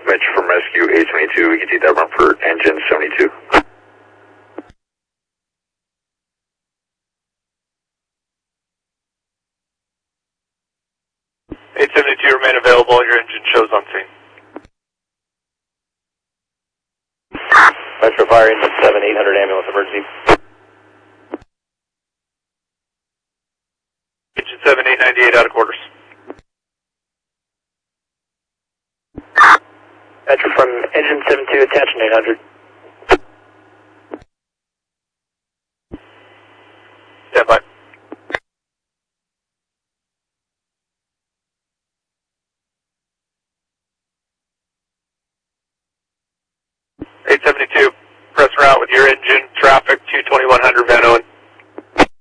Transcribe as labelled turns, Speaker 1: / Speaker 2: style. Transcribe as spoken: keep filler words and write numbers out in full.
Speaker 1: Mitch from Rescue eight twenty-two, we can take that run for engine seventy-two.
Speaker 2: eight seventy-two, remain available, your engine shows on scene.
Speaker 3: Metro Fire Engine seven, eight hundred ambulance emergency.
Speaker 2: Engine seven, eight ninety-eight out of quarters.
Speaker 3: Metro from engine seven two, attaching eight hundred.